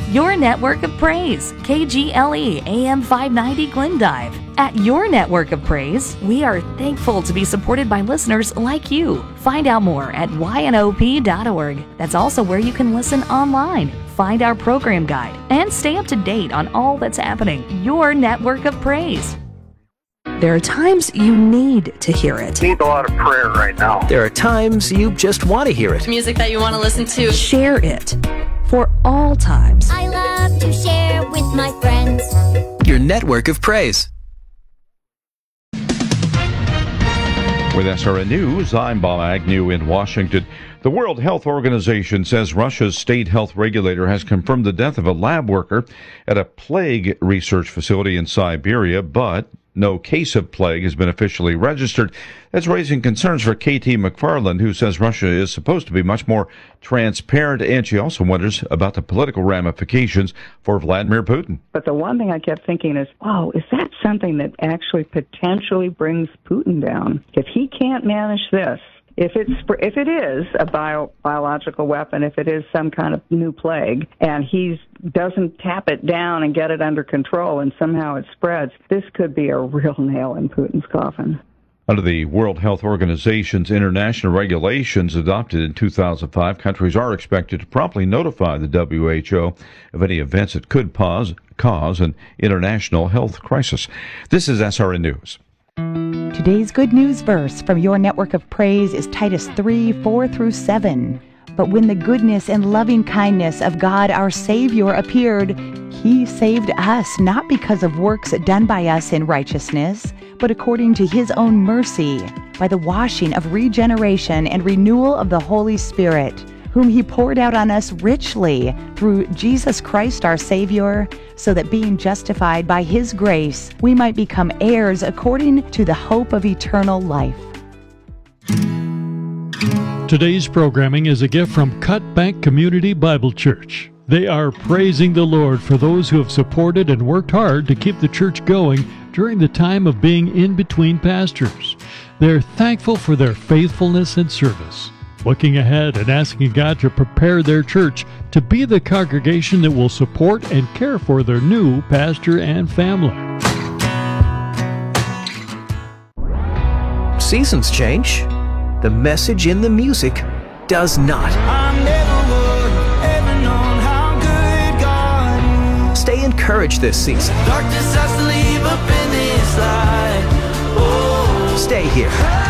Your network of praise, KGLE AM 590 Glendive. At Your Network of Praise, we are thankful to be supported by listeners like you. Find out more at ynop.org. That's also where you can listen online, find our program guide, and stay up to date on all that's happening. Your Network of Praise. There are times you need to hear it. Need a lot of prayer right now. There are times you just want to hear it. Music that you want to listen to. Share it. For all times. I love to share with my friends. Your network of praise. With SRN News, I'm Bob Agnew in Washington. The World Health Organization says Russia's state health regulator has confirmed the death of a lab worker at a plague research facility in Siberia, but no case of plague has been officially registered. That's raising concerns for KT McFarland, who says Russia is supposed to be much more transparent, and she also wonders about the political ramifications for Vladimir Putin. But the one thing I kept thinking is, wow, is that something that actually potentially brings Putin down? If he can't manage this, if it is a biological weapon, if it is some kind of new plague, and he doesn't tap it down and get it under control and somehow it spreads, this could be a real nail in Putin's coffin. Under the World Health Organization's international regulations adopted in 2005, countries are expected to promptly notify the WHO of any events that could cause an international health crisis. This is SRN News. Today's good news verse from Your Network of Praise is Titus 3:4-7. But when the goodness and loving kindness of God our Savior appeared, He saved us not because of works done by us in righteousness, but according to His own mercy, by the washing of regeneration and renewal of the Holy Spirit, whom He poured out on us richly through Jesus Christ our Savior, so that being justified by His grace, we might become heirs according to the hope of eternal life. Today's programming is a gift from Cut Bank Community Bible Church. They are praising the Lord for those who have supported and worked hard to keep the church going during the time of being in between pastors. They're thankful for their faithfulness and service, looking ahead and asking God to prepare their church to be the congregation that will support and care for their new pastor and family. Seasons change. The message in the music does not. I never would ever known how good God is. Stay encouraged this season. Darkness has to leave up in this light. Oh, stay here.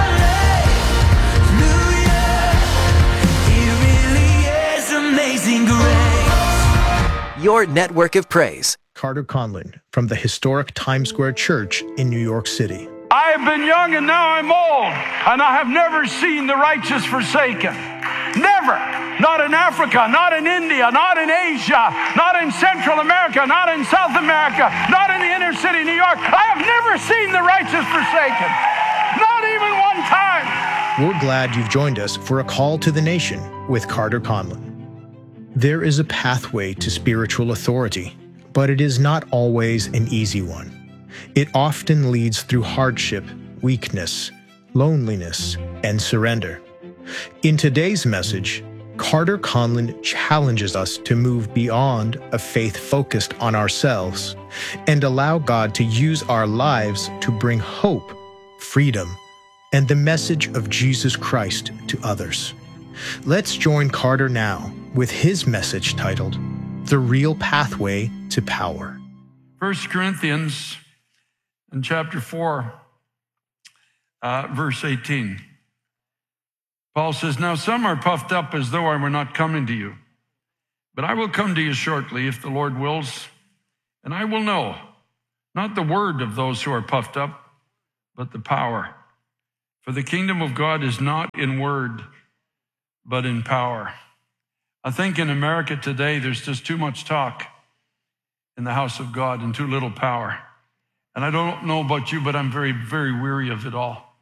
Amazing grace. Your network of praise. Carter Conlon from the historic Times Square Church in New York City. I have been young and now I'm old, and I have never seen the righteous forsaken. Never. Not in Africa, not in India, not in Asia, not in Central America, not in South America, not in the inner city of New York. I have never seen the righteous forsaken. Not even one time. We're glad you've joined us for A Call to the Nation with Carter Conlon. There is a pathway to spiritual authority, but it is not always an easy one. It often leads through hardship, weakness, loneliness, and surrender. In today's message, Carter Conlon challenges us to move beyond a faith focused on ourselves and allow God to use our lives to bring hope, freedom, and the message of Jesus Christ to others. Let's join Carter now with his message titled, The Real Pathway to Power. 1 Corinthians in chapter 4, verse 18. Paul says, Now some are puffed up as though I were not coming to you, but I will come to you shortly if the Lord wills, and I will know, not the word of those who are puffed up, but the power. For the kingdom of God is not in word, but in power. I think in America today, there's just too much talk in the house of God and too little power. And I don't know about you, but I'm very, very weary of it all.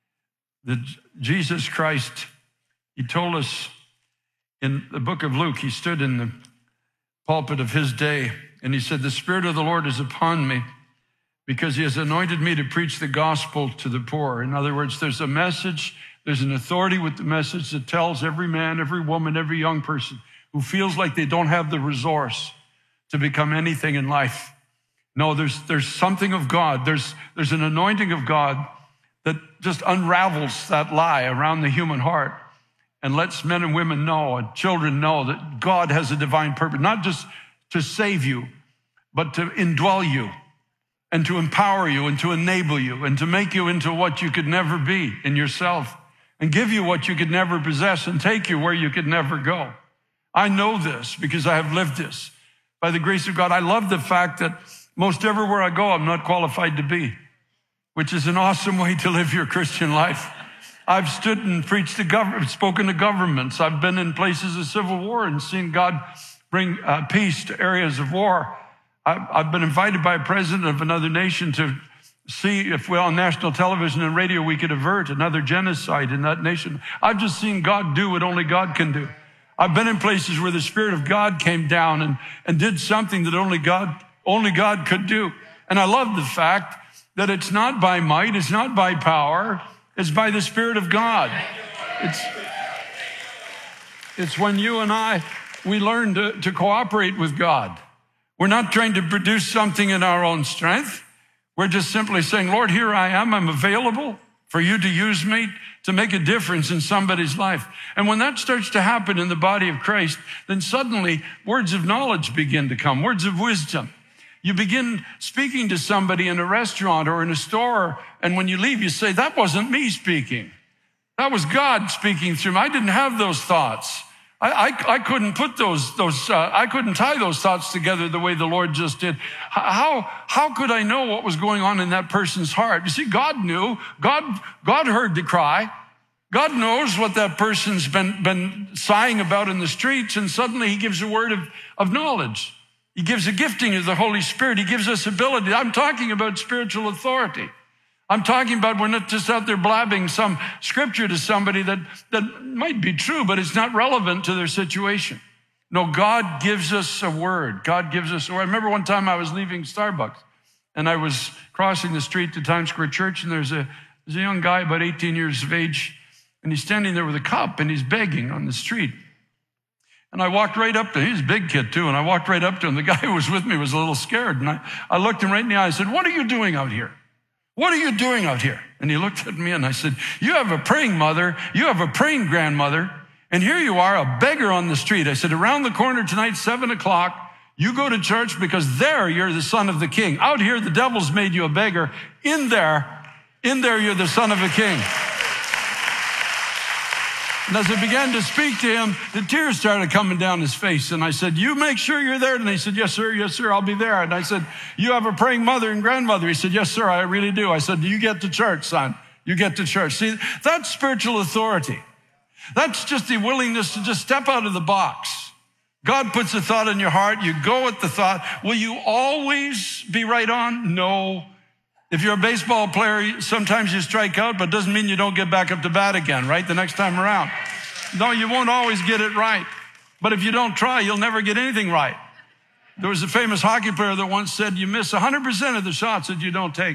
Jesus Christ, he told us in the book of Luke, he stood in the pulpit of his day, and he said, The Spirit of the Lord is upon me because he has anointed me to preach the gospel to the poor. In other words, there's a message, there's an authority with the message that tells every man, every woman, every young person who feels like they don't have the resource to become anything in life. No, there's something of God. There's an anointing of God that just unravels that lie around the human heart and lets men and women know and children know that God has a divine purpose, not just to save you, but to indwell you and to empower you and to enable you and to make you into what you could never be in yourself and give you what you could never possess and take you where you could never go. I know this because I have lived this. By the grace of God, I love the fact that most everywhere I go, I'm not qualified to be, which is an awesome way to live your Christian life. I've stood and preached to government, spoken to governments. I've been in places of civil war and seen God bring peace to areas of war. I've been invited by a president of another nation to see if on national television and radio we could avert another genocide in that nation. I've just seen God do what only God can do. I've been in places where the Spirit of God came down and did something that only God could do. And I love the fact that it's not by might, it's not by power, it's by the Spirit of God. It's when you and I, we learn to cooperate with God. We're not trying to produce something in our own strength. We're just simply saying, Lord, here I am. I'm available for you to use me to make a difference in somebody's life. And when that starts to happen in the body of Christ, then suddenly words of knowledge begin to come, words of wisdom. You begin speaking to somebody in a restaurant or in a store, and when you leave, you say, that wasn't me speaking. That was God speaking through me. I didn't have those thoughts. I couldn't put I couldn't tie those thoughts together the way the Lord just did. How could I know what was going on in that person's heart? You see, God knew. God heard the cry. God knows what that person's been sighing about in the streets, and suddenly he gives a word of knowledge. He gives a gifting of the Holy Spirit. He gives us ability. I'm talking about spiritual authority. I'm talking about we're not just out there blabbing some scripture to somebody that might be true, but it's not relevant to their situation. No, God gives us a word. God gives us a word. I remember one time I was leaving Starbucks, and I was crossing the street to Times Square Church, and there's a young guy about 18 years of age, and he's standing there with a cup, and he's begging on the street. And I walked right up to him. He's a big kid, too, and I walked right up to him. The guy who was with me was a little scared, and I looked him right in the eye. I said, what are you doing out here? What are you doing out here? And he looked at me and I said, you have a praying mother, you have a praying grandmother, and here you are, a beggar on the street. I said, around the corner tonight, 7:00, you go to church because there you're the son of the king. Out here, the devil's made you a beggar. In there, you're the son of a king. And as I began to speak to him, the tears started coming down his face. And I said, you make sure you're there. And he said, yes, sir, I'll be there. And I said, you have a praying mother and grandmother. He said, yes, sir, I really do. I said, you get to church, son. You get to church. See, that's spiritual authority. That's just the willingness to just step out of the box. God puts a thought in your heart. You go with the thought. Will you always be right on? No. If you're a baseball player, sometimes you strike out, but it doesn't mean you don't get back up to bat again, right? The next time around. No, you won't always get it right. But if you don't try, you'll never get anything right. There was a famous hockey player that once said, you miss 100% of the shots that you don't take.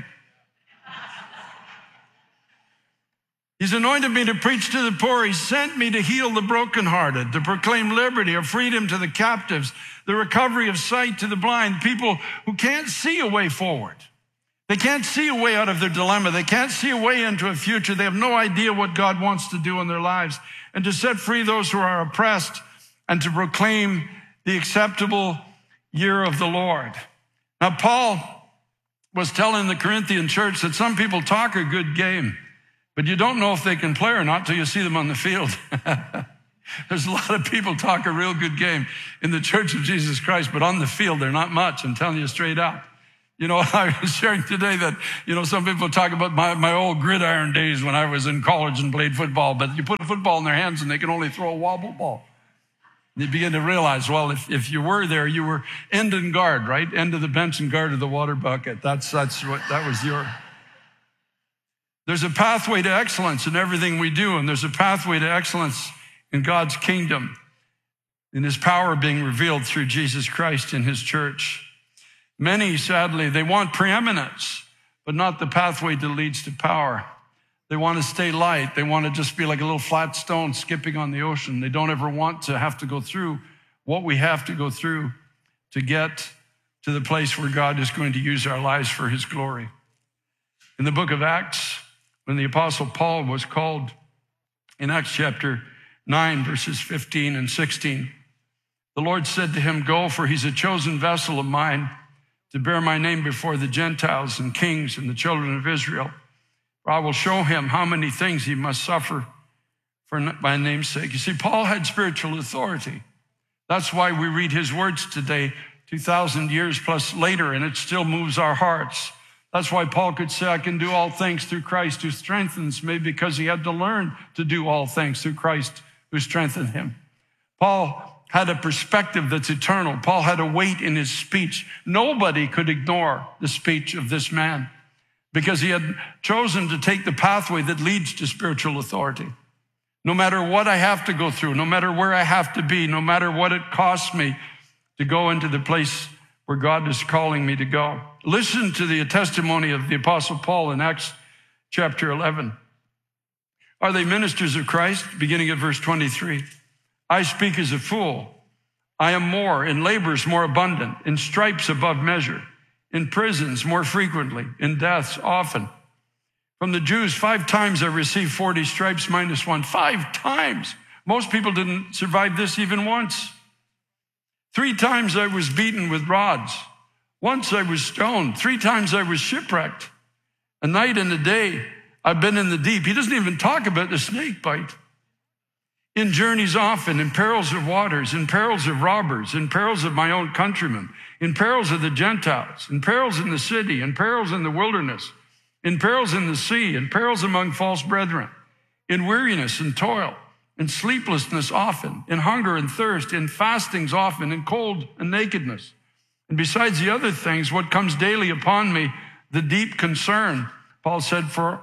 He's anointed me to preach to the poor. He sent me to heal the brokenhearted, to proclaim liberty or freedom to the captives, the recovery of sight to the blind, people who can't see a way forward. They can't see a way out of their dilemma. They can't see a way into a future. They have no idea what God wants to do in their lives. And to set free those who are oppressed and to proclaim the acceptable year of the Lord. Now, Paul was telling the Corinthian church that some people talk a good game, but you don't know if they can play or not till you see them on the field. There's a lot of people talk a real good game in the Church of Jesus Christ, but on the field, they're not much. I'm telling you straight out. You know, I was sharing today that, some people talk about my old gridiron days when I was in college and played football, but you put a football in their hands and they can only throw a wobble ball. And you begin to realize, well, if you were there, you were end and guard, right? End of the bench and guard of the water bucket. That was your. There's a pathway to excellence in everything we do, and there's a pathway to excellence in God's kingdom, in his power being revealed through Jesus Christ in his church. Many, sadly, they want preeminence, but not the pathway that leads to power. They want to stay light. They want to just be like a little flat stone skipping on the ocean. They don't ever want to have to go through what we have to go through. to get to the place where God is going to use our lives for his glory. In the book of Acts, when the Apostle Paul was called in Acts chapter 9, verses 15 and 16, the Lord said to him, "Go, for he's a chosen vessel of mine to bear my name before the Gentiles and kings and the children of Israel. For I will show him how many things he must suffer for my name's sake." You see, Paul had spiritual authority. That's why we read his words today, 2,000 years plus later, and it still moves our hearts. That's why Paul could say, "I can do all things through Christ who strengthens me," because he had to learn to do all things through Christ who strengthened him. Paul had a perspective that's eternal. Paul had a weight in his speech. Nobody could ignore the speech of this man because he had chosen to take the pathway that leads to spiritual authority. No matter what I have to go through, no matter where I have to be, no matter what it costs me to go into the place where God is calling me to go. Listen to the testimony of the Apostle Paul in Acts chapter 11. Are they ministers of Christ? Beginning at verse 23. "I speak as a fool. I am more, in labors more abundant, in stripes above measure, in prisons more frequently, in deaths often. From the Jews 5 times I received 40 stripes minus 1. 5 times. Most people didn't survive this even once. 3 times I was beaten with rods. Once I was stoned. 3 times I was shipwrecked. A night and a day I've been in the deep." He doesn't even talk about the snake bite. "In journeys often, in perils of waters, in perils of robbers, in perils of my own countrymen, in perils of the Gentiles, in perils in the city, in perils in the wilderness, in perils in the sea, in perils among false brethren, in weariness and toil, in sleeplessness often, in hunger and thirst, in fastings often, in cold and nakedness. And besides the other things, what comes daily upon me, the deep concern," Paul said, "for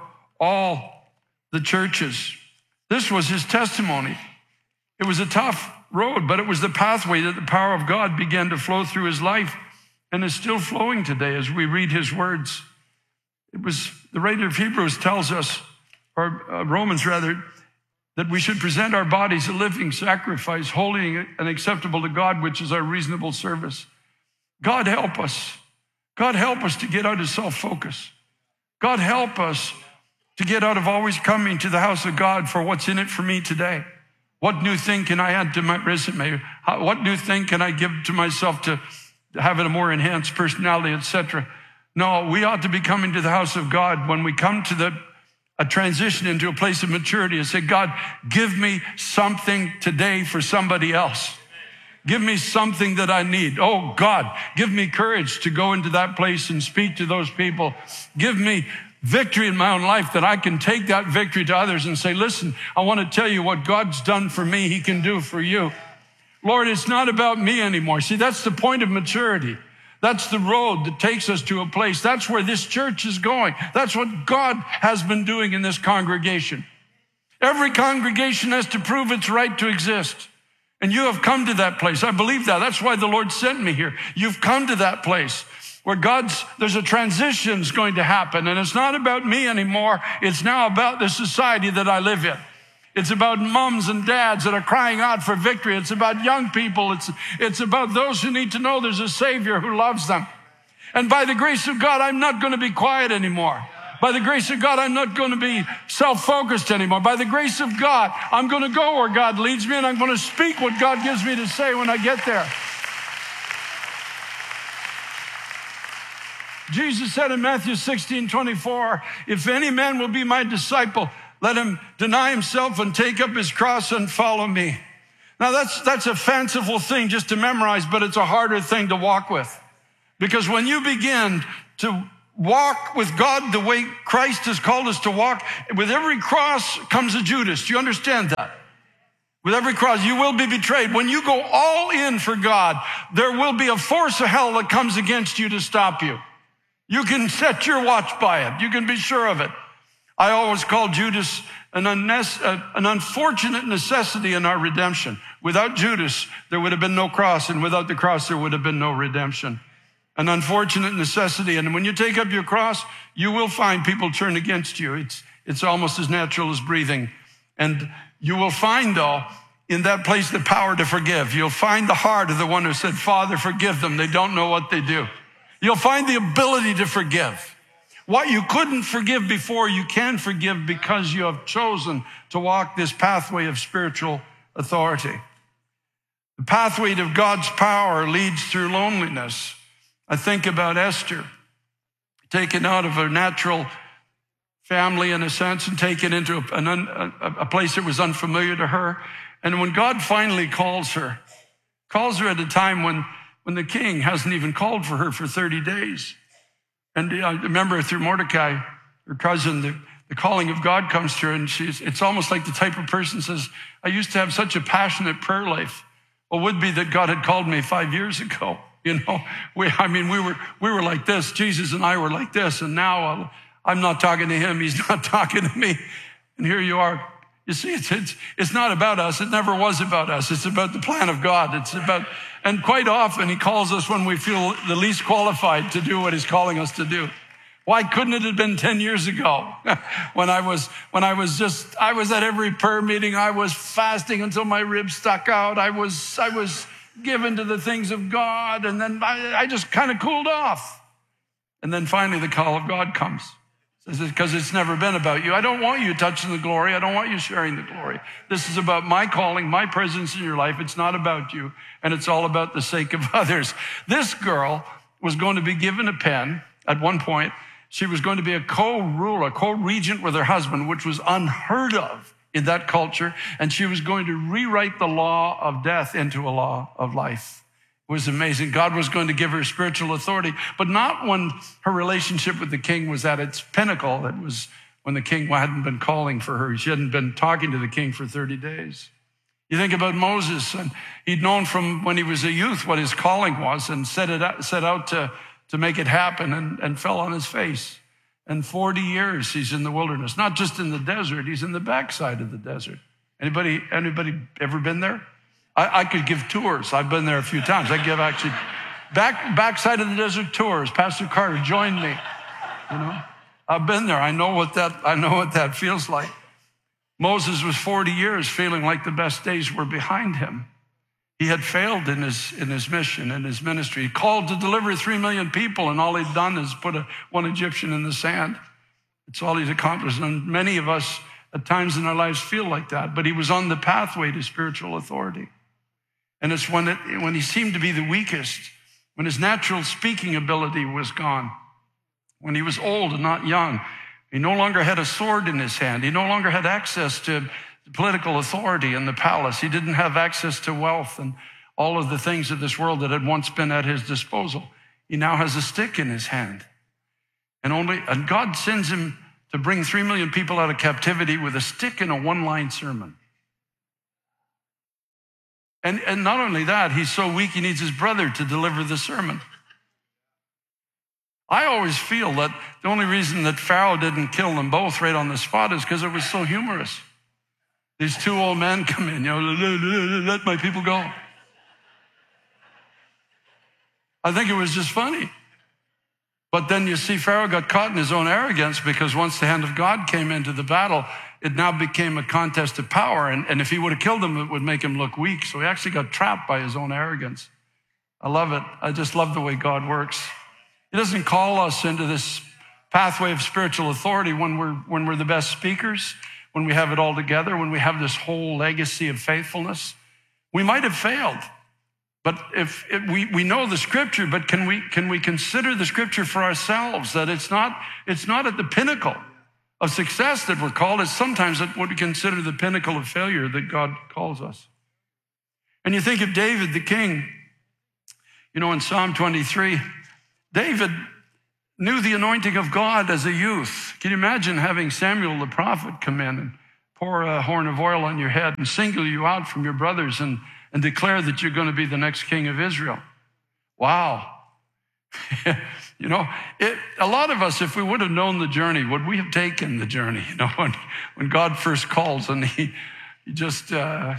all the churches." This was his testimony. It was a tough road, but it was the pathway that the power of God began to flow through his life and is still flowing today as we read his words. It was the writer of Hebrews tells us, or Romans rather, that we should present our bodies a living sacrifice, holy and acceptable to God, which is our reasonable service. God help us. God help us to get out of self-focus. God help us to get out of always coming to the house of God for what's in it for me today. What new thing can I add to my resume? What new thing can I give to myself to have a more enhanced personality, etc.? No, we ought to be coming to the house of God when we come to a transition into a place of maturity and say, "God, give me something today for somebody else. Give me something that I need. Oh, God, give me courage to go into that place and speak to those people. Give me victory in my own life that I can take that victory to others and say, listen, I want to tell you what God's done for me, he can do for you. Lord, it's not about me anymore." See, that's the point of maturity. That's the road that takes us to a place. That's where this church is going. That's what God has been doing in this congregation. Every congregation has to prove its right to exist. And you have come to that place. I believe that. That's why the Lord sent me here. You've come to that place where there's a transition is going to happen. And it's not about me anymore. It's now about the society that I live in. It's about moms and dads that are crying out for victory. It's about young people. It's about those who need to know there's a Savior who loves them. And by the grace of God, I'm not going to be quiet anymore. By the grace of God, I'm not going to be self-focused anymore. By the grace of God, I'm going to go where God leads me, and I'm going to speak what God gives me to say when I get there. Jesus said in Matthew 16:24, "If any man will be my disciple, let him deny himself and take up his cross and follow me." Now that's a fanciful thing just to memorize, but it's a harder thing to walk with. Because when you begin to walk with God the way Christ has called us to walk, with every cross comes a Judas. Do you understand that? With every cross, you will be betrayed. When you go all in for God, there will be a force of hell that comes against you to stop you. You can set your watch by it. You can be sure of it. I always call Judas an unfortunate necessity in our redemption. Without Judas, there would have been no cross, and without the cross, there would have been no redemption. An unfortunate necessity. And when you take up your cross, you will find people turn against you. It's almost as natural as breathing. And you will find, though, in that place the power to forgive. You'll find the heart of the one who said, Father, forgive them. They don't know what they do. You'll find the ability to forgive. What you couldn't forgive before, you can forgive because you have chosen to walk this pathway of spiritual authority. The pathway to God's power leads through loneliness. I think about Esther, taken out of her natural family in a sense and taken into a place that was unfamiliar to her. And when God finally calls her at a time when the king hasn't even called for her for 30 days. And I remember through Mordecai, her cousin, the calling of God comes to her, and it's almost like the type of person says, I used to have such a passionate prayer life. Well, would be that God had called me 5 years ago. You know, we were like this. Jesus and I were like this, and now I'm not talking to him. He's not talking to me. And here you are. You see, it's not about us. It never was about us. It's about the plan of God. And quite often he calls us when we feel the least qualified to do what he's calling us to do. Why couldn't it have been 10 years ago when I was at every prayer meeting. I was fasting until my ribs stuck out. I was given to the things of God. And then I just kind of cooled off. And then finally the call of God comes. Because it's never been about you. I don't want you touching the glory. I don't want you sharing the glory. This is about my calling, my presence in your life. It's not about you. And it's all about the sake of others. This girl was going to be given a pen at one point. She was going to be a co-ruler, co-regent with her husband, which was unheard of in that culture. And she was going to rewrite the law of death into a law of life. It was amazing. God was going to give her spiritual authority, but not when her relationship with the king was at its pinnacle. It was when the king hadn't been calling for her. She hadn't been talking to the king for 30 days. You think about Moses, and he'd known from when he was a youth what his calling was and set out to make it happen and fell on his face. And 40 years he's in the wilderness, not just in the desert, he's in the backside of the desert. Anybody ever been there? I could give tours. I've been there a few times. I give actually backside of the desert tours. Pastor Carter joined me. You know, I've been there. I know what that feels like. Moses was 40 years feeling like the best days were behind him. He had failed in his mission, in his ministry. He called to deliver 3 million people, and all he'd done is put one Egyptian in the sand. It's all he's accomplished. And many of us at times in our lives feel like that. But he was on the pathway to spiritual authority. And it's when he seemed to be the weakest, when his natural speaking ability was gone, when he was old and not young. He no longer had a sword in his hand. He no longer had access to political authority in the palace. He didn't have access to wealth and all of the things of this world that had once been at his disposal. He now has a stick in his hand. And God sends him to bring 3 million people out of captivity with a stick and a one-line sermon. And not only that, he's so weak he needs his brother to deliver the sermon. I always feel that the only reason that Pharaoh didn't kill them both right on the spot is because it was so humorous. These two old men come in, let my people go. I think it was just funny. But then you see Pharaoh got caught in his own arrogance because once the hand of God came into the battle, it now became a contest of power. And if he would have killed him, it would make him look weak. So he actually got trapped by his own arrogance. I love it. I just love the way God works. He doesn't call us into this pathway of spiritual authority when we're the best speakers, when we have it all together, when we have this whole legacy of faithfulness. We might have failed, but if we know the scripture, but can we consider the scripture for ourselves, that it's not at the pinnacle of success that we're called. It's sometimes at what we consider the pinnacle of failure that God calls us. And you think of David, the king, in Psalm 23, David knew the anointing of God as a youth. Can you imagine having Samuel the prophet come in and pour a horn of oil on your head and single you out from your brothers and declare that you're going to be the next king of Israel? Wow. A lot of us, if we would have known the journey, would we have taken the journey? When God first calls and he just, I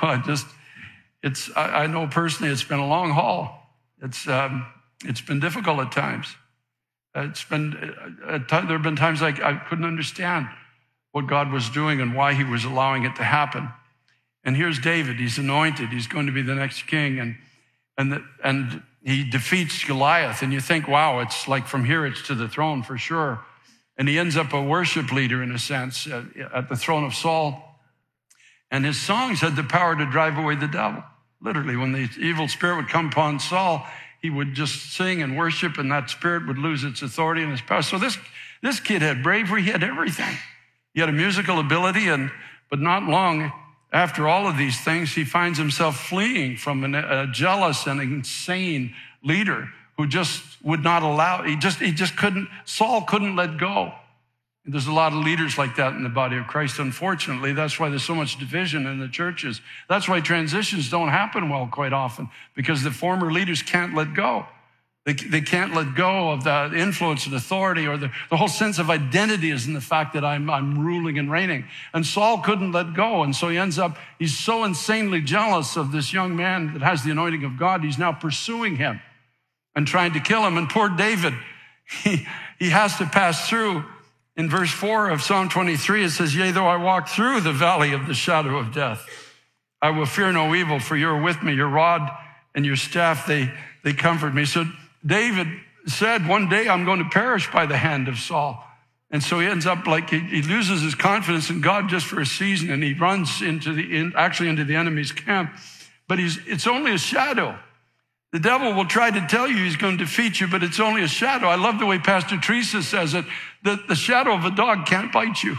know personally it's been a long haul. It's been difficult at times. There have been times I couldn't understand what God was doing and why he was allowing it to happen. And here's David. He's anointed. He's going to be the next king. And he defeats Goliath. And you think, wow, it's like from here it's to the throne for sure. And he ends up a worship leader in a sense at the throne of Saul. And his songs had the power to drive away the devil. Literally, when the evil spirit would come upon Saul, he would just sing and worship, and that spirit would lose its authority and its power. So this kid had bravery. He had everything. He had a musical ability, but not long after all of these things, he finds himself fleeing from a jealous and insane leader who just would not allow, Saul couldn't let go. There's a lot of leaders like that in the body of Christ, unfortunately. That's why there's so much division in the churches. That's why transitions don't happen well quite often, because the former leaders can't let go. They can't let go of the influence and authority, or the whole sense of identity is in the fact that I'm ruling and reigning. And Saul couldn't let go, and so he's so insanely jealous of this young man that has the anointing of God, he's now pursuing him and trying to kill him. And poor David, he has to pass through. In verse 4 of Psalm 23, it says, yea, though I walk through the valley of the shadow of death, I will fear no evil, for you're with me. Your rod and your staff, they comfort me. So David said, one day I'm going to perish by the hand of Saul. And so he ends up like he loses his confidence in God just for a season, and he runs into the enemy's camp. But it's only a shadow. The devil will try to tell you he's going to defeat you, but it's only a shadow. I love the way Pastor Teresa says it, that the shadow of a dog can't bite you.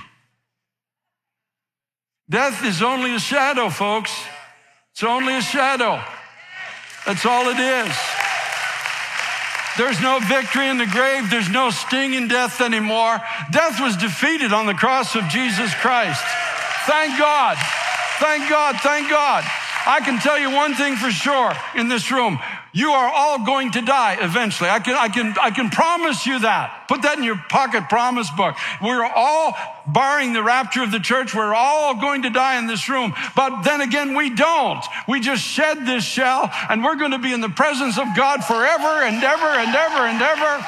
Death is only a shadow, folks. It's only a shadow. That's all it is. There's no victory in the grave. There's no sting in death anymore. Death was defeated on the cross of Jesus Christ. Thank God. Thank God. Thank God. I can tell you one thing for sure in this room. You are all going to die eventually. I can promise you that. Put that in your pocket promise book. We're all, barring the rapture of the church, we're all going to die in this room. But then again, we don't. We just shed this shell, and we're going to be in the presence of God forever and ever and ever and ever.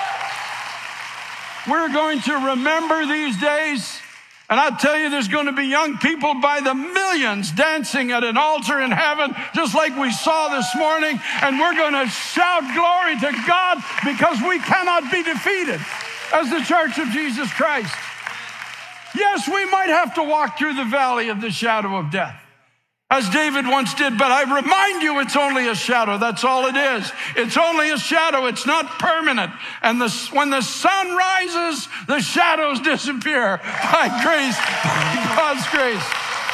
We're going to remember these days. And I tell you, there's going to be young people by the millions dancing at an altar in heaven, just like we saw this morning. And we're going to shout glory to God because we cannot be defeated as the Church of Jesus Christ. Yes, we might have to walk through the valley of the shadow of death, as David once did, but I remind you, it's only a shadow. That's all it is. It's only a shadow. It's not permanent. And when the sun rises, the shadows disappear by grace, by God's grace.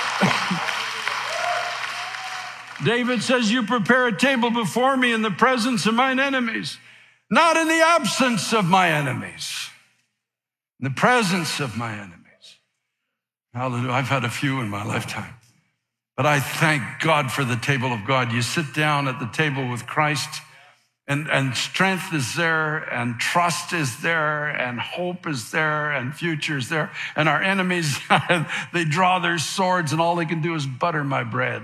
David says, you prepare a table before me in the presence of mine enemies, not in the absence of my enemies, in the presence of my enemies. Hallelujah. I've had a few in my lifetime. But I thank God for the table of God. You sit down at the table with Christ, and strength is there, and trust is there, and hope is there, and future is there. And our enemies, they draw their swords, and all they can do is butter my bread.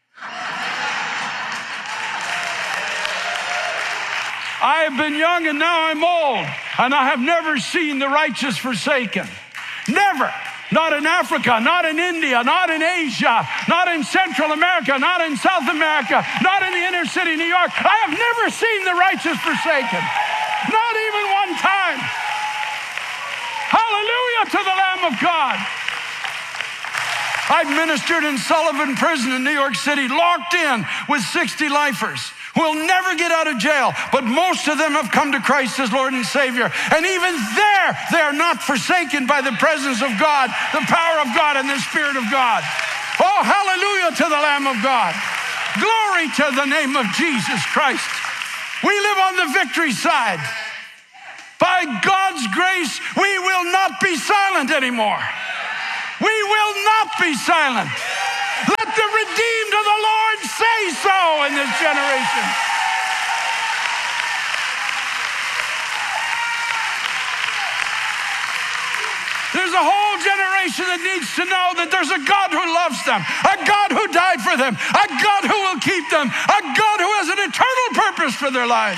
I have been young, and now I'm old, and I have never seen the righteous forsaken. Never. Not in Africa, not in India, not in Asia, not in Central America, not in South America, not in the inner city, New York. I have never seen the righteous forsaken. Not even one time. Hallelujah to the Lamb of God. I've ministered in Sullivan Prison in New York City, locked in with 60 lifers who will never get out of jail, but most of them have come to Christ as Lord and Savior. And even there, they are not forsaken by the presence of God, the power of God, and the Spirit of God. Oh, hallelujah to the Lamb of God. Glory to the name of Jesus Christ. We live on the victory side. By God's grace, we will not be silent anymore. We will not be silent. Let the redeemed of the Lord say so in this generation. There's a whole generation that needs to know that there's a God who loves them, a God who died for them, a God who will keep them, a God who has an eternal purpose for their lives.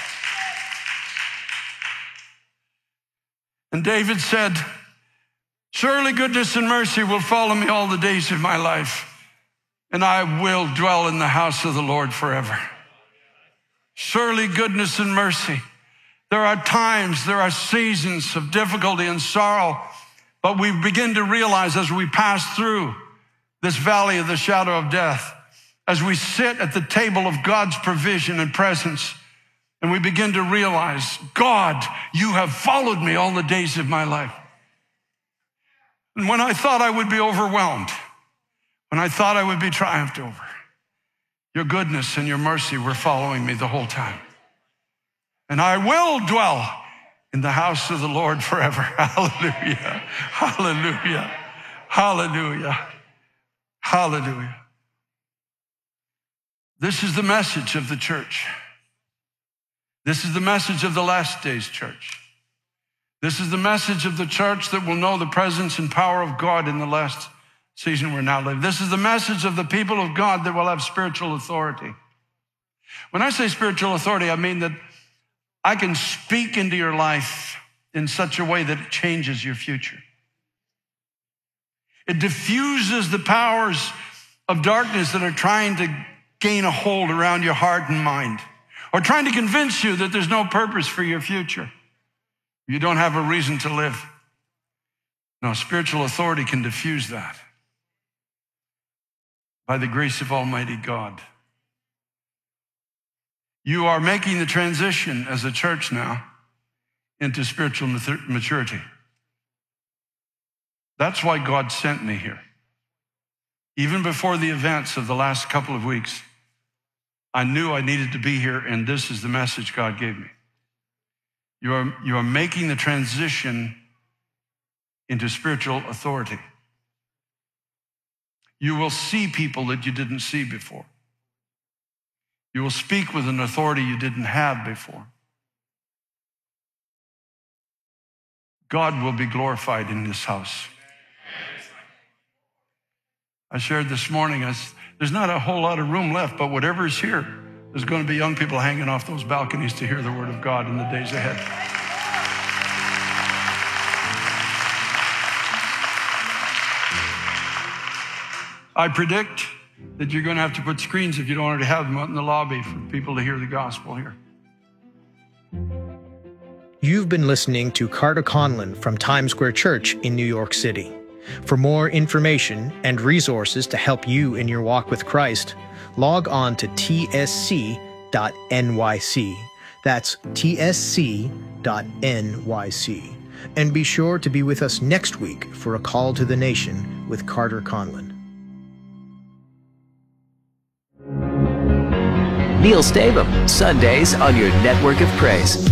And David said, Surely goodness and mercy will follow me all the days of my life, and I will dwell in the house of the Lord forever. Surely goodness and mercy. There are times, there are seasons of difficulty and sorrow, but we begin to realize as we pass through this valley of the shadow of death, as we sit at the table of God's provision and presence, and we begin to realize, God, you have followed me all the days of my life. And when I thought I would be overwhelmed, when I thought I would be triumphed over, your goodness and your mercy were following me the whole time. And I will dwell in the house of the Lord forever. Hallelujah, hallelujah, hallelujah, hallelujah. This is the message of the church. This is the message of the last days church. This is the message of the church that will know the presence and power of God in the last season we're now living. This is the message of the people of God that will have spiritual authority. When I say spiritual authority, I mean that I can speak into your life in such a way that it changes your future. It diffuses the powers of darkness that are trying to gain a hold around your heart and mind, or trying to convince you that there's no purpose for your future. You don't have a reason to live. No, spiritual authority can diffuse that by the grace of Almighty God. You are making the transition as a church now into spiritual maturity. That's why God sent me here. Even before the events of the last couple of weeks, I knew I needed to be here, and this is the message God gave me. You are making the transition into spiritual authority. You will see people that you didn't see before. You will speak with an authority you didn't have before. God will be glorified in this house. I shared this morning, there's not a whole lot of room left, but whatever is here, there's going to be young people hanging off those balconies to hear the word of God in the days ahead. I predict that you're going to have to put screens, if you don't already have them, out in the lobby for people to hear the gospel here. You've been listening to Carter Conlon from Times Square Church in New York City. For more information and resources to help you in your walk with Christ, log on to tsc.nyc. That's tsc.nyc. And be sure to be with us next week for A Call to the Nation with Carter Conlon. Neil Stavum, Sundays on your network of praise.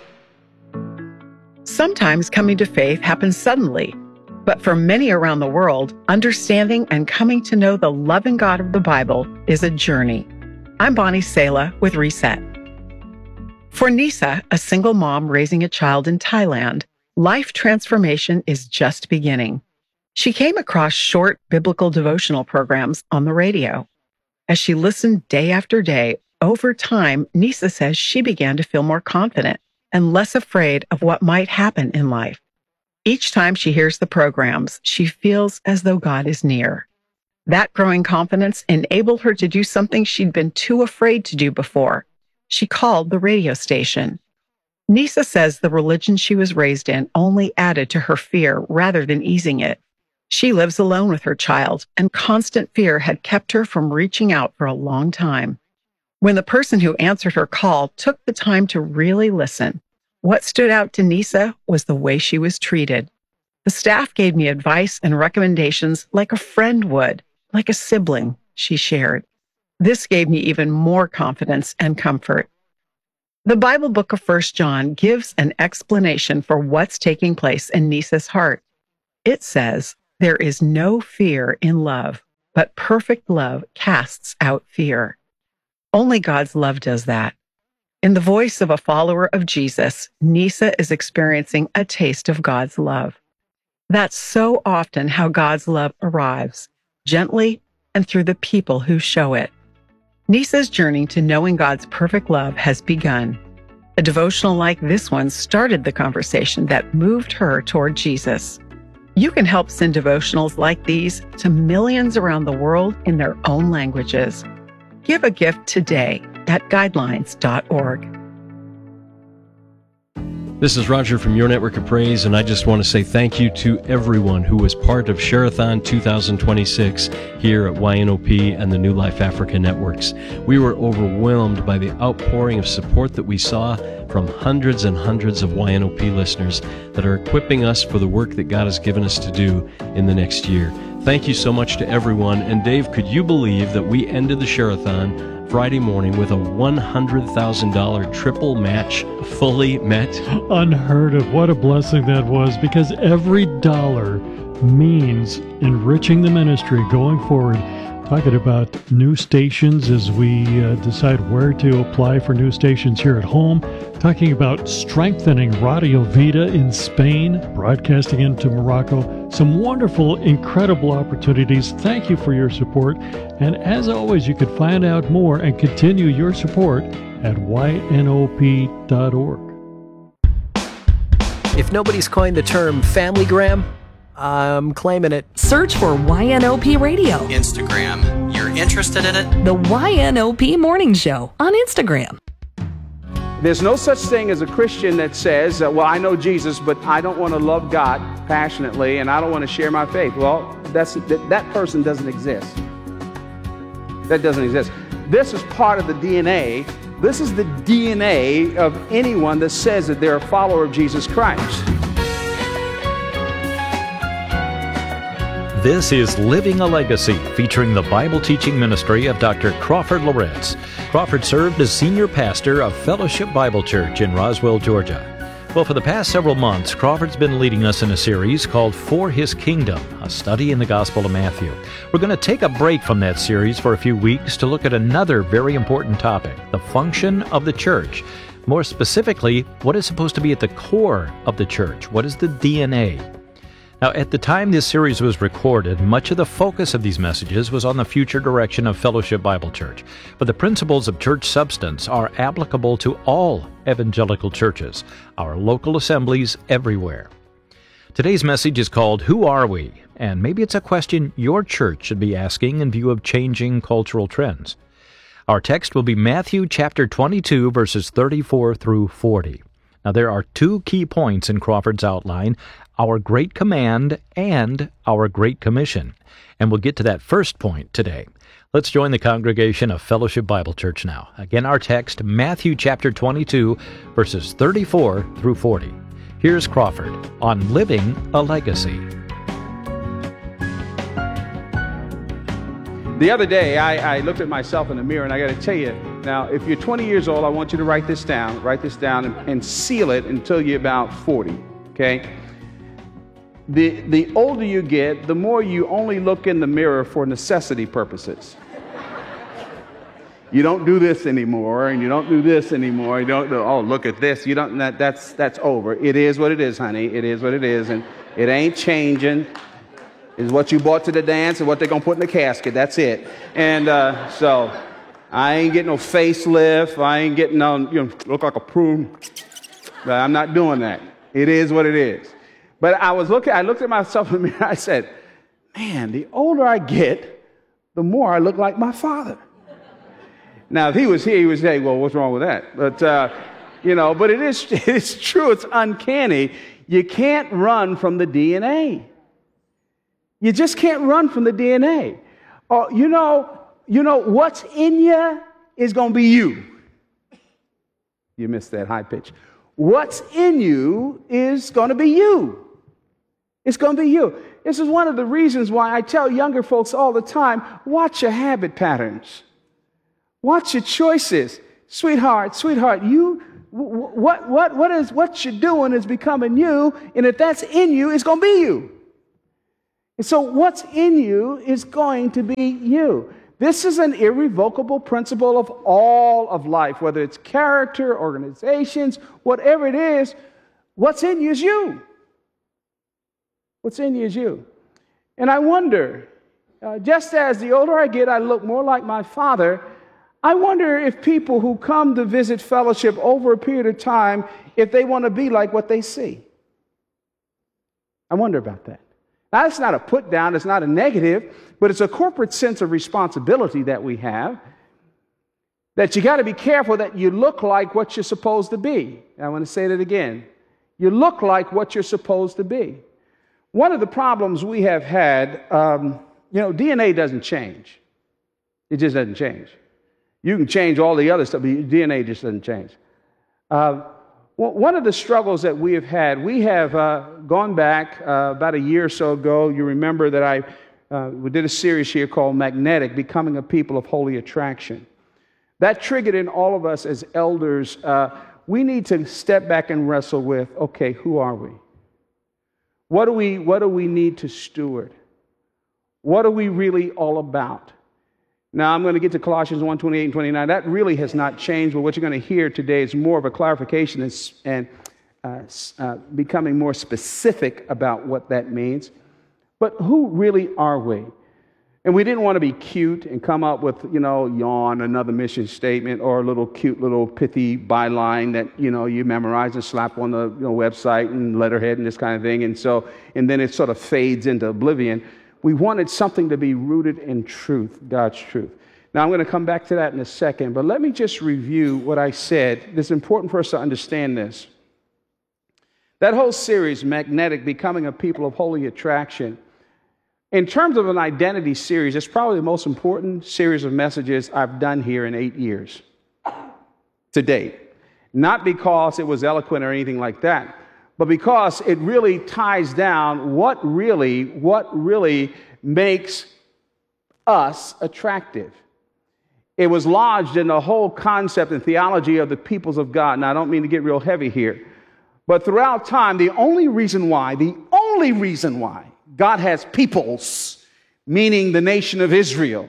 Sometimes coming to faith happens suddenly. But for many around the world, understanding and coming to know the loving God of the Bible is a journey. I'm Bonnie Sala with Reset. For Nisa, a single mom raising a child in Thailand, life transformation is just beginning. She came across short biblical devotional programs on the radio. As she listened day after day, over time, Nisa says she began to feel more confident and less afraid of what might happen in life. Each time she hears the programs, she feels as though God is near. That growing confidence enabled her to do something she'd been too afraid to do before. She called the radio station. Nisa says the religion she was raised in only added to her fear rather than easing it. She lives alone with her child, and constant fear had kept her from reaching out for a long time. When the person who answered her call took the time to really listen, what stood out to Nisa was the way she was treated. The staff gave me advice and recommendations like a friend would, like a sibling, she shared. This gave me even more confidence and comfort. The Bible book of 1 John gives an explanation for what's taking place in Nisa's heart. It says, "There is no fear in love, but perfect love casts out fear." Only God's love does that. In the voice of a follower of Jesus, Nisa is experiencing a taste of God's love. That's so often how God's love arrives, gently and through the people who show it. Nisa's journey to knowing God's perfect love has begun. A devotional like this one started the conversation that moved her toward Jesus. You can help send devotionals like these to millions around the world in their own languages. Give a gift today at guidelines.org. This is Roger from Your Network of Praise, and I just want to say thank you to everyone who was part of Share-a-thon 2026 here at YNOP and the New Life Africa networks. We were overwhelmed by the outpouring of support that we saw from hundreds and hundreds of YNOP listeners that are equipping us for the work that God has given us to do in the next year. Thank you so much to everyone. And Dave, could you believe that we ended the Share-a-thon Friday morning with a $100,000 triple match fully met? Unheard of. What a blessing that was, because every dollar means enriching the ministry going forward. Talking about new stations as we decide where to apply for new stations here at home. Talking about strengthening Radio Vida in Spain, broadcasting into Morocco. Some wonderful, incredible opportunities. Thank you for your support. And as always, you can find out more and continue your support at ynop.org. If nobody's coined the term familygram, I'm claiming it. Search for YNOP Radio. Instagram. You're interested in it? The YNOP Morning Show on Instagram. There's no such thing as a Christian that says, well, I know Jesus, but I don't want to love God passionately, and I don't want to share my faith. Well, that person doesn't exist. That doesn't exist. This is part of the DNA. This is the DNA of anyone that says that they're a follower of Jesus Christ. This is Living a Legacy, featuring the Bible teaching ministry of Dr. Crawford Loritz. Crawford served as senior pastor of Fellowship Bible Church in Roswell, Georgia. Well, for the past several months, Crawford's been leading us in a series called For His Kingdom, a study in the Gospel of Matthew. We're going to take a break from that series for a few weeks to look at another very important topic, the function of the church. More specifically, what is supposed to be at the core of the church? What is the DNA? Now, at the time this series was recorded, much of the focus of these messages was on the future direction of Fellowship Bible Church. But the principles of church substance are applicable to all evangelical churches, our local assemblies everywhere. Today's message is called Who Are We? And maybe it's a question your church should be asking in view of changing cultural trends. Our text will be Matthew chapter 22, verses 34 through 40. Now, there are two key points in Crawford's outline, our Great Command and our Great Commission. And we'll get to that first point today. Let's join the congregation of Fellowship Bible Church now. Again, our text, Matthew chapter 22, verses 34 through 40. Here's Crawford on Living a Legacy. The other day, I looked at myself in the mirror, and I got to tell you, now, if you're 20 years old, I want you to write this down and seal it until you're about 40, okay? The older you get, the more you only look in the mirror for necessity purposes. You don't do this anymore, and you don't do this anymore. You don't do, oh, look at this. You don't. That's over. It is what it is, honey. It is what it is, and it ain't changing. It's what you bought to the dance and what they're gonna put in the casket. That's it. And so I ain't getting no facelift. I ain't getting no, look like a prune. But I'm not doing that. It is what it is. But I looked at myself in the mirror. I said, man, the older I get, the more I look like my father. Now, if he was here, he would say, well, what's wrong with that? But, but it is true. It's uncanny. You can't run from the DNA. You just can't run from the DNA. What's in you is going to be you. You missed that high pitch. What's in you is going to be you. It's going to be you. This is one of the reasons why I tell younger folks all the time, watch your habit patterns. Watch your choices. Sweetheart, what you're doing is becoming you, and if that's in you, it's going to be you. And so what's in you is going to be you. This is an irrevocable principle of all of life, whether it's character, organizations, whatever it is, what's in you is you. What's in you is you. And I wonder, just as the older I get, I look more like my father, I wonder if people who come to visit Fellowship over a period of time, if they want to be like what they see. I wonder about that. Now, that's not a put down, it's not a negative, but it's a corporate sense of responsibility that we have, that you got to be careful that you look like what you're supposed to be. I want to say that again. You look like what you're supposed to be. One of the problems we have had, DNA doesn't change. It just doesn't change. You can change all the other stuff, but DNA just doesn't change. One of the struggles that we have gone back about a year or so ago. You remember that we did a series here called Magnetic, Becoming a People of Holy Attraction. That triggered in all of us as elders, we need to step back and wrestle with, okay, who are we? What do we need to steward? What are we really all about? Now, I'm going to get to Colossians 1:28 and 29. That really has not changed, but what you're going to hear today is more of a clarification and becoming more specific about what that means. But who really are we? And we didn't want to be cute and come up with, yawn, another mission statement, or a little cute little pithy byline that, you memorize and slap on the website and letterhead and this kind of thing. And then it sort of fades into oblivion. We wanted something to be rooted in truth, God's truth. Now, I'm going to come back to that in a second, but let me just review what I said. It's important for us to understand this. That whole series, Magnetic, Becoming a People of Holy Attraction, in terms of an identity series, it's probably the most important series of messages I've done here in 8 years to date. Not because it was eloquent or anything like that, but because it really ties down what really makes us attractive. It was lodged in the whole concept and theology of the peoples of God. Now, I don't mean to get real heavy here, but throughout time, the only reason why God has peoples, meaning the nation of Israel,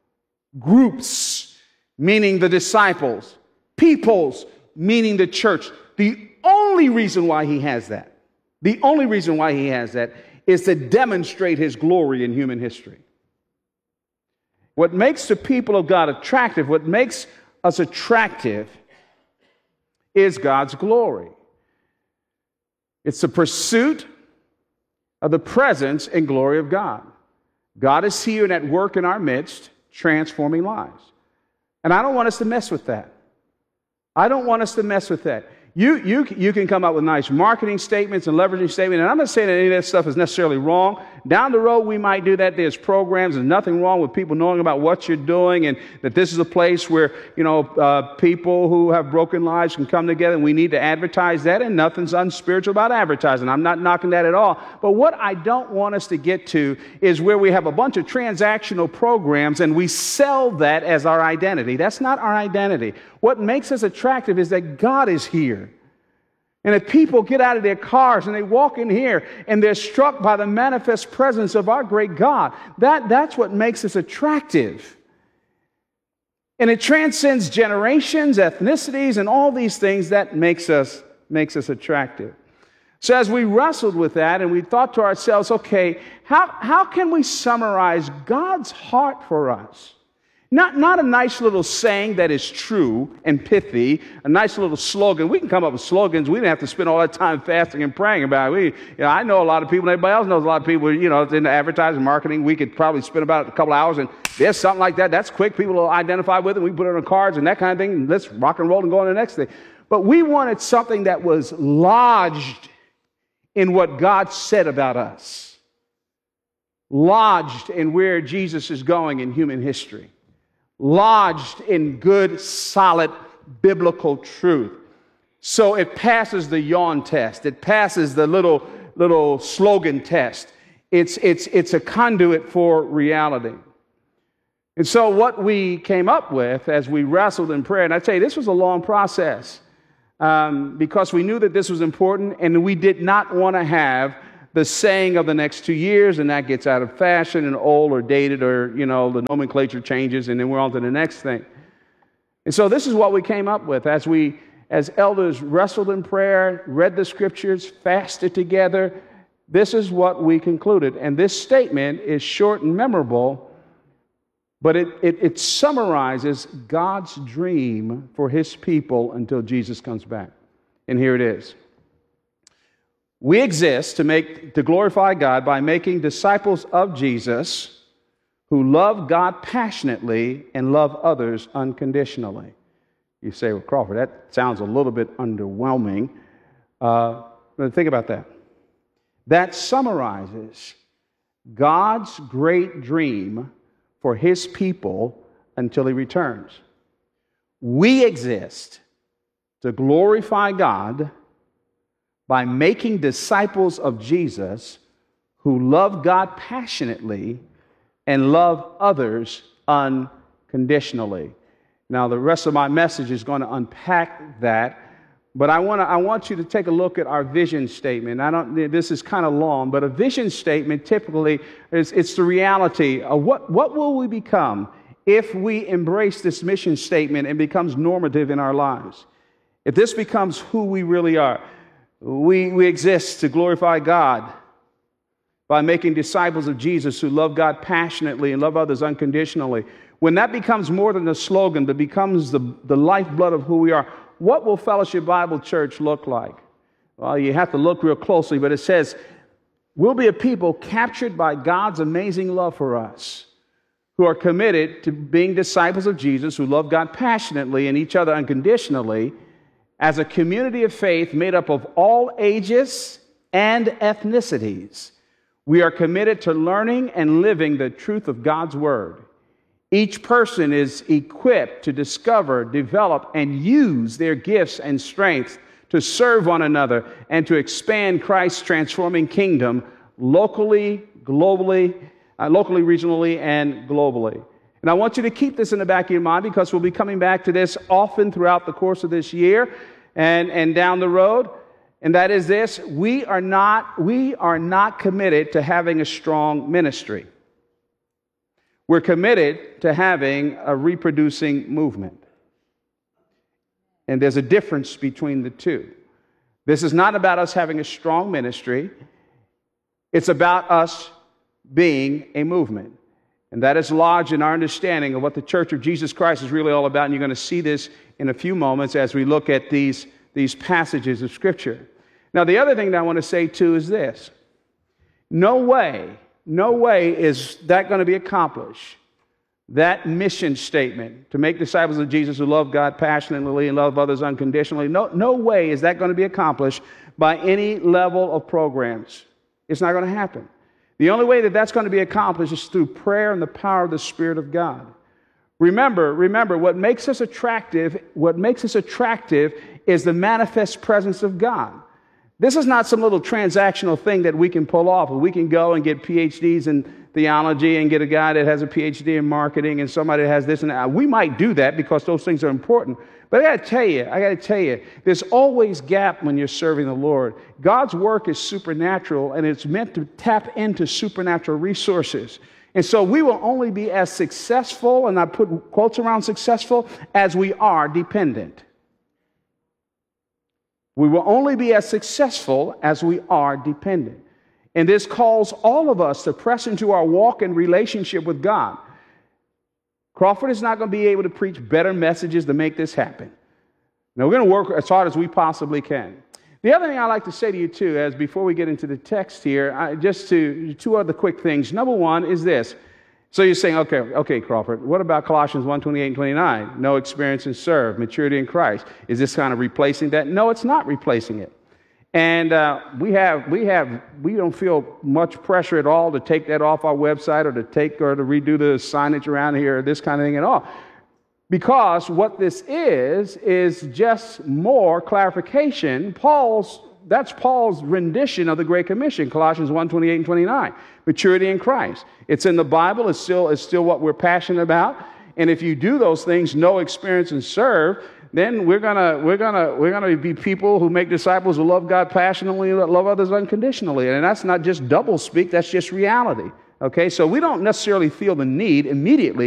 groups, meaning the disciples, peoples, meaning the church. The only reason why he has that is to demonstrate his glory in human history. What makes the people of God attractive, what makes us attractive, is God's glory. It's the pursuit of the presence and glory of God. God is here and at work in our midst, transforming lives. And I don't want us to mess with that. You can come up with nice marketing statements and leveraging statements, and I'm not saying that any of that stuff is necessarily wrong. Down the road, we might do that. There's programs. There's nothing wrong with people knowing about what you're doing and that this is a place where, people who have broken lives can come together, and we need to advertise that, and nothing's unspiritual about advertising. I'm not knocking that at all. But what I don't want us to get to is where we have a bunch of transactional programs and we sell that as our identity. That's not our identity. What makes us attractive is that God is here. And if people get out of their cars and they walk in here and they're struck by the manifest presence of our great God, that's what makes us attractive. And it transcends generations, ethnicities, and all these things that makes us attractive. So as we wrestled with that and we thought to ourselves, okay, how can we summarize God's heart for us? Not a nice little saying that is true and pithy, a nice little slogan. We can come up with slogans. We don't have to spend all that time fasting and praying about it. I know a lot of people, and everybody else knows a lot of people, in the advertising, marketing. We could probably spend about a couple hours, and there's something like that. That's quick. People will identify with it. We put it on cards and that kind of thing. And let's rock and roll and go on to the next thing. But we wanted something that was lodged in what God said about us, lodged in where Jesus is going in human history, lodged in good, solid, biblical truth. So it passes the yawn test. It passes the little slogan test. It's a conduit for reality. And so what we came up with as we wrestled in prayer, and I tell you, this was a long process because we knew that this was important, and we did not want to have the saying of the next 2 years, and that gets out of fashion and old or dated, or, the nomenclature changes, and then we're on to the next thing. And so this is what we came up with as elders wrestled in prayer, read the scriptures, fasted together. This is what we concluded. And this statement is short and memorable, but it summarizes God's dream for his people until Jesus comes back. And here it is. We exist to glorify God by making disciples of Jesus who love God passionately and love others unconditionally. You say, well, Crawford, that sounds a little bit underwhelming. But think about that. That summarizes God's great dream for his people until he returns. We exist to glorify God by making disciples of Jesus who love God passionately and love others unconditionally. Now, the rest of my message is going to unpack that, but I want you to take a look at our vision statement. This is kind of long, but a vision statement typically it's the reality of what will we become if we embrace this mission statement and becomes normative in our lives. If this becomes who we really are, we exist to glorify God by making disciples of Jesus who love God passionately and love others unconditionally. When that becomes more than a slogan, but becomes the lifeblood of who we are, what will Fellowship Bible Church look like? Well, you have to look real closely, but it says, we'll be a people captured by God's amazing love for us, who are committed to being disciples of Jesus, who love God passionately and each other unconditionally, as a community of faith made up of all ages and ethnicities. We are committed to learning and living the truth of God's Word. Each person is equipped to discover, develop, and use their gifts and strengths to serve one another and to expand Christ's transforming kingdom locally, regionally, and globally. And I want you to keep this in the back of your mind, because we'll be coming back to this often throughout the course of this year and down the road. And that is this: we are not committed to having a strong ministry. We're committed to having a reproducing movement. And there's a difference between the two. This is not about us having a strong ministry. It's about us being a movement. And that is lodged in our understanding of what the Church of Jesus Christ is really all about. And you're going to see this in a few moments as we look at these passages of Scripture. Now, the other thing that I want to say, too, is this. No way is that going to be accomplished. That mission statement, to make disciples of Jesus who love God passionately and love others unconditionally, no way is that going to be accomplished by any level of programs. It's not going to happen. The only way that that's going to be accomplished is through prayer and the power of the Spirit of God. Remember, what makes us attractive is the manifest presence of God. This is not some little transactional thing that we can pull off. We can go and get PhDs in theology and get a guy that has a PhD in marketing and somebody that has this and that. We might do that because those things are important. But I got to tell you, there's always gap when you're serving the Lord. God's work is supernatural, and it's meant to tap into supernatural resources. And so we will only be as successful, and I put quotes around successful, as we are dependent. We will only be as successful as we are dependent. And this calls all of us to press into our walk and relationship with God. Crawford is not going to be able to preach better messages to make this happen. Now, we're going to work as hard as we possibly can. The other thing I'd like to say to you, too, as before we get into the text here, two other quick things. Number one is this. So you're saying, okay, Crawford, what about Colossians 1:28 and 29? No experience and serve, maturity in Christ. Is this kind of replacing that? No, it's not replacing it. And we don't feel much pressure at all to take that off our website or to redo the signage around here or this kind of thing at all. Because what this is just more clarification. That's Paul's rendition of the Great Commission, Colossians 1:28 and 29. Maturity in Christ. It's in the Bible. It's still what we're passionate about. And if you do those things, know, experience, and serve, then we're gonna be people who make disciples who love God passionately and love others unconditionally. And that's not just double speak. That's just reality. Okay, so we don't necessarily feel the need immediately